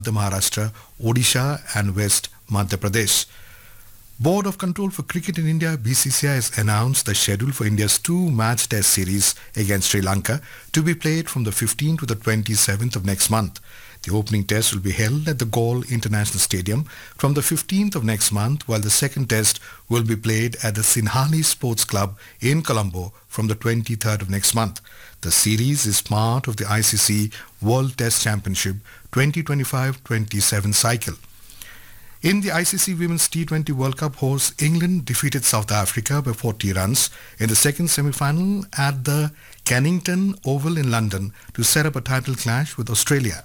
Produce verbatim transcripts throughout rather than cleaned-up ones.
the Maharashtra, Odisha and West Madhya Pradesh. Board of Control for Cricket in India, B C C I, has announced the schedule for India's two-match test series against Sri Lanka to be played from the fifteenth to the twenty-seventh of next month. The opening test will be held at the Galle International Stadium from the fifteenth of next month, while the second test will be played at the Sinhali Sports Club in Colombo from the twenty-third of next month. The series is part of the I C C World Test Championship twenty twenty-five twenty-seven cycle. In the I C C Women's T twenty World Cup hosts, England defeated South Africa by forty runs in the second semi-final at the Kennington Oval in London to set up a title clash with Australia.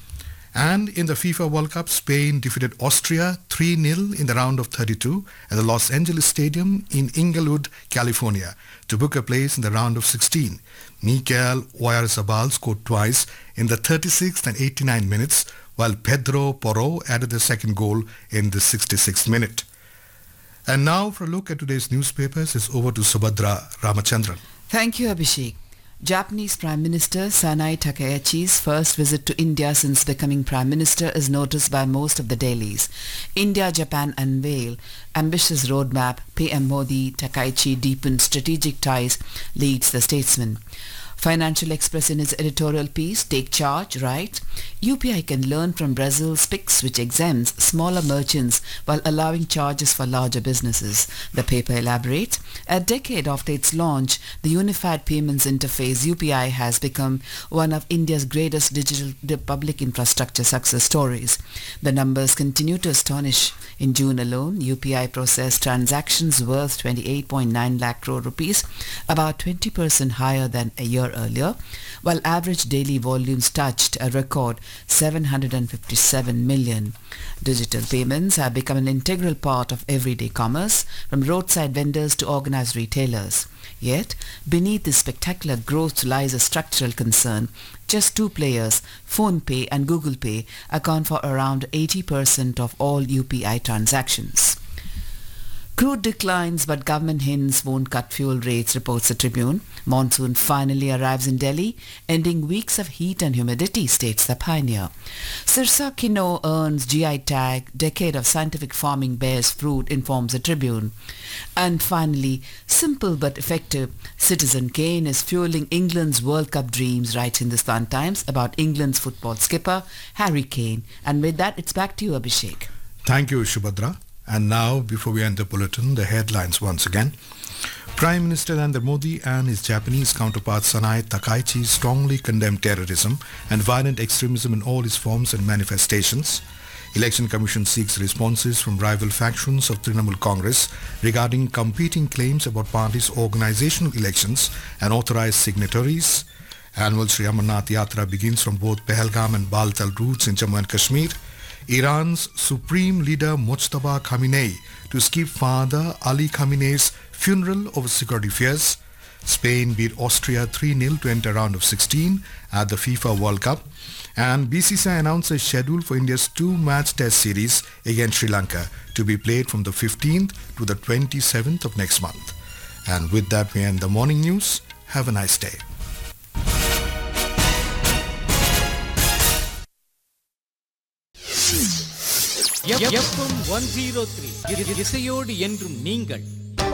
And in the FIFA World Cup, Spain defeated Austria three nil in the round of thirty-two at the Los Angeles Stadium in Inglewood, California, to book a place in the round of sixteen. Mikel Oyarzabal scored twice in the thirty-sixth and eighty-ninth minutes, while Pedro Porro added the second goal in the sixty-sixth minute. And now for a look at today's newspapers, it's over to Subhadra Ramachandran. Thank you, Abhishek. Japanese Prime Minister Sanai Takaichi's first visit to India since becoming Prime Minister is noticed by most of the dailies. India-Japan unveil ambitious roadmap, P M Modi, Takaichi deepened strategic ties, leads the statesman. Financial Express in its editorial piece, Take Charge, writes, U P I can learn from Brazil's P I X, which exempts smaller merchants while allowing charges for larger businesses. The paper elaborates, a decade after its launch, the Unified Payments Interface U P I has become one of India's greatest digital public infrastructure success stories. The numbers continue to astonish. In June alone, U P I processed transactions worth twenty-eight point nine lakh crore rupees, about twenty percent higher than a year earlier, while average daily volumes touched a record seven hundred fifty-seven million. Digital payments have become an integral part of everyday commerce, from roadside vendors to organized retailers. Yet, beneath this spectacular growth lies a structural concern. Just two players, PhonePe and Google Pay, account for around eighty percent of all U P I transactions. Crude declines, but government hints won't cut fuel rates, reports the Tribune. Monsoon finally arrives in Delhi, ending weeks of heat and humidity, states the Pioneer. Sirsa Quinoa earns G I tag, decade of scientific farming bears fruit, informs the Tribune. And finally, simple but effective, Citizen Kane is fueling England's World Cup dreams, writes Hindustan Times about England's football skipper, Harry Kane. And with that, it's back to you, Abhishek. Thank you, Shubhadra. And now, before we end the bulletin, the headlines once again. Prime Minister Narendra Modi and his Japanese counterpart Sanai Takaichi strongly condemned terrorism and violent extremism in all its forms and manifestations. Election Commission seeks responses from rival factions of Trinamool Congress regarding competing claims about party's organizational elections and authorized signatories. Annual Sri Amarnath Yatra begins from both Pahalgam and Baltal routes in Jammu and Kashmir. Iran's Supreme Leader Mojtaba Khamenei to skip Father Ali Khamenei's funeral over security fears. Spain beat Austria three nil to enter round of sixteen at the FIFA World Cup. And B C C I announced a schedule for India's two-match test series against Sri Lanka to be played from the fifteenth to the twenty-seventh of next month. And with that, we end the morning news. Have a nice day. FM one zero three இசையோடு என்றும் நீங்கள்.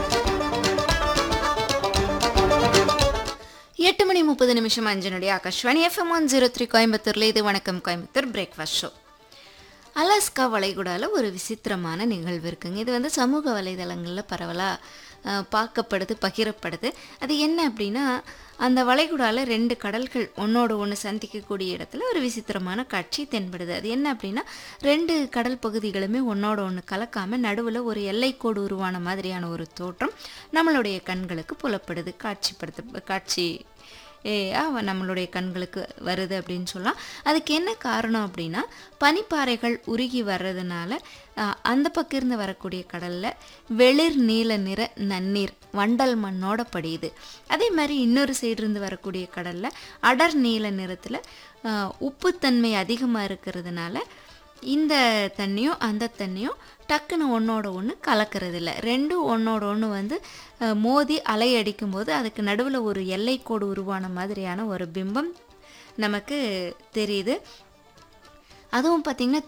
எட்டு மணி முப்பது நிமிஷம் அஞ்சு நொடி Akashvani FM one zero three கோயம்புத்தூர்ல இது வணக்கம் கோயம்புத்தூர் பிரேக்ஃபாஸ்ட் ஷோ. அலாஸ்கா வளைகுடாவில் ஒரு விசித்திரமான நிகழ்வு இருக்குங்க. இது வந்து சமூக வலைதளங்களில் பரவலாக பார்க்கப்படுது, பகிரப்படுது. அது என்ன அப்படின்னா, அந்த வளைகுடாவில் ரெண்டு கடல்கள் ஒன்றோடு ஒன்று சந்திக்கக்கூடிய இடத்துல ஒரு விசித்திரமான காட்சி தென்படுது. அது என்ன அப்படின்னா, ரெண்டு கடல் பகுதிகளுமே ஒன்றோட ஒன்று கலக்காமல் நடுவில் ஒரு எல்லைக்கோடு உருவான மாதிரியான ஒரு தோற்றம் நம்மளுடைய கண்களுக்கு புலப்படுது, காட்சிப்படுத்த காட்சி நம்மளுடைய கண்களுக்கு வருது அப்படின்னு சொல்லலாம். அதுக்கு என்ன காரணம் அப்படின்னா, பனிப்பாறைகள் உருகி வர்றதுனால அந்த பக்கம் இருந்து வரக்கூடிய கடலில் வெளிர் நீல நிற நன்னீர் வண்டல் மண்ணோட படியுது. அதே மாதிரி இன்னொரு சைடு இருந்து வரக்கூடிய கடலில் அடர் நீல நிறத்தில் உப்புத்தன்மை அதிகமாக இருக்கிறதுனால இந்த தண்ணியும் அந்த தண்ணியும் டக்குன்னு ஒன்றோட ஒன்று கலக்கிறதில்ல. ரெண்டும் ஒன்றோட ஒன்று வந்து மோதி அலை அடிக்கும்போது அதுக்கு நடுவில் ஒரு எல்லைக்கோடு உருவான மாதிரியான ஒரு பிம்பம் நமக்கு தெரியுது. அதுவும் பார்த்திங்கன்னா